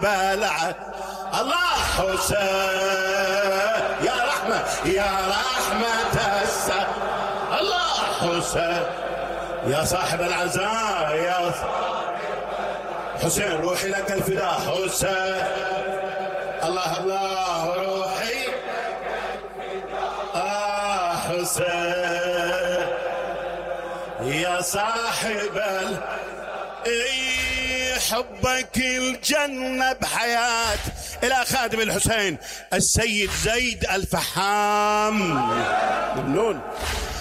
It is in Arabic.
صاحب الله حسين يا رحمة الله حسين يا صاحب العزاء يا حسين روحي لك الفداء حسين الله الله روحي حسين يا صاحب حبك الجنة بحياة. إلى خادم الحسين السيد زيد الفحام. ممنون.